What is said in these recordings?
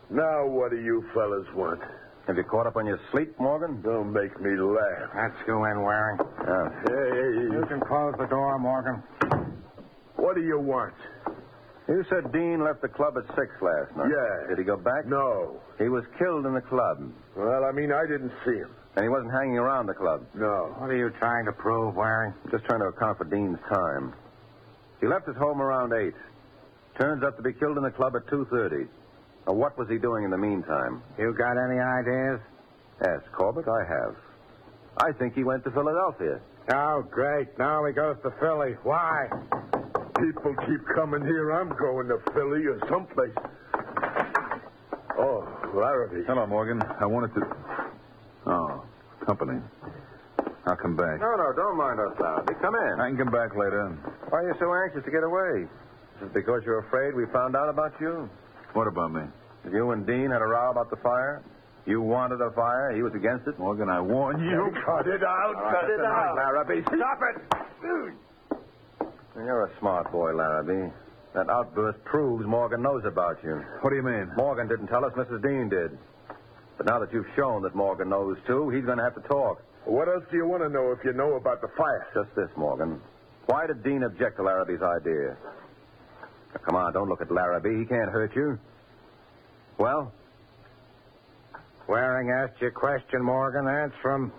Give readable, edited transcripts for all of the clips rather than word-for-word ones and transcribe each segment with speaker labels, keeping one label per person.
Speaker 1: Now what do you fellas want?
Speaker 2: Have you caught up on your sleep, Morgan?
Speaker 1: Don't make me laugh.
Speaker 3: Let's go in, Waring.
Speaker 1: Hey,
Speaker 3: You can close the door, Morgan.
Speaker 1: what do you want?
Speaker 2: You said Dean left the club at 6 last night.
Speaker 1: Yeah.
Speaker 2: Did he go back?
Speaker 1: No.
Speaker 2: He was killed in the club.
Speaker 1: Well, I didn't see him.
Speaker 2: And he wasn't hanging around the club.
Speaker 1: No.
Speaker 3: What are you trying to prove, Waring?
Speaker 2: I'm just trying to account for Dean's time. He left his home around 8. Turns up to be killed in the club at 2:30. Now, what was he doing in the meantime?
Speaker 3: You got any ideas?
Speaker 2: Yes, Corbett, I have. I think he went to Philadelphia.
Speaker 3: Oh, great. Now he goes to Philly. Why?
Speaker 1: People keep coming here. I'm going to Philly or someplace. Oh, Larrabee.
Speaker 4: Hello, Morgan. I wanted to... Oh, company. I'll come back.
Speaker 2: No, don't mind us, Larrabee. Come in.
Speaker 4: I can come back later.
Speaker 2: Why are you so anxious to get away? Is it because you're afraid we found out about you?
Speaker 4: What about me?
Speaker 2: You and Dean had a row about the fire? You wanted a fire. He was against it.
Speaker 4: Morgan, I warn you.
Speaker 1: Cut it out. Cut it out.
Speaker 2: Larrabee.
Speaker 1: Stop it.
Speaker 2: You're a smart boy, Larrabee. That outburst proves Morgan knows about you.
Speaker 4: What do you mean?
Speaker 2: Morgan didn't tell us. Mrs. Dean did. But now that you've shown that Morgan knows, too, he's going to have to talk.
Speaker 1: What else do you want to know if you know about the fire?
Speaker 2: Just this, Morgan. Why did Dean object to Larrabee's idea? Now, come on, don't look at Larrabee. He can't hurt you. Well?
Speaker 3: Waring asked you a question, Morgan. Answer him.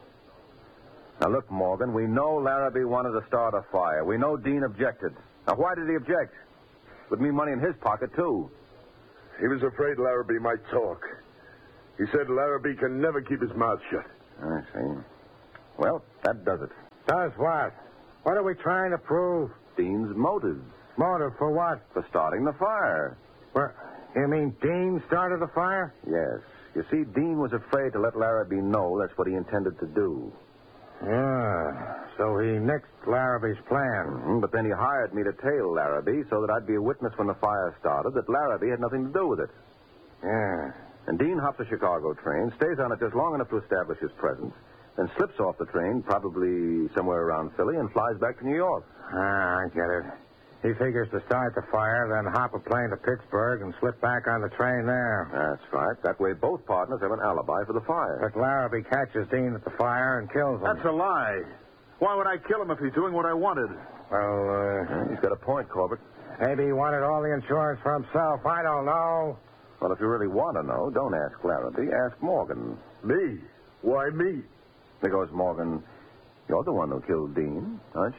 Speaker 2: Now, look, Morgan, we know Larrabee wanted to start a fire. We know Dean objected. Now, why did he object? Would mean money in his pocket, too.
Speaker 1: He was afraid Larrabee might talk. He said Larrabee can never keep his mouth shut.
Speaker 2: I see. Well, that does it.
Speaker 3: Does what? What are we trying to prove?
Speaker 2: Dean's motives
Speaker 3: Motive for what?
Speaker 2: for starting the fire.
Speaker 3: You mean Dean started the fire?
Speaker 2: Yes. You see, Dean was afraid to let Larrabee know that's what he intended to do.
Speaker 3: Yeah. So he nixed Larrabee's plan.
Speaker 2: But then he hired me to tail Larrabee so that I'd be a witness when the fire started that Larrabee had nothing to do with it.
Speaker 3: Yeah.
Speaker 2: And Dean hops a Chicago train, stays on it just long enough to establish his presence, then slips off the train, probably somewhere around Philly, and flies back to New York.
Speaker 3: I get it. He figures to start the fire, then hop a plane to Pittsburgh and slip back on the train there.
Speaker 2: That's right. That way both partners have an alibi for the fire.
Speaker 3: But Larrabee catches Dean at the fire and kills him.
Speaker 4: That's a lie. Why would I kill him if he's doing what I wanted?
Speaker 3: Well,
Speaker 2: He's got a point, Corbett.
Speaker 3: maybe he wanted all the insurance for himself. I don't know.
Speaker 2: Well, if you really want to know, don't ask Larrabee. Ask Morgan.
Speaker 1: Me? Why me?
Speaker 2: Because, Morgan, you're the one who killed Dean, aren't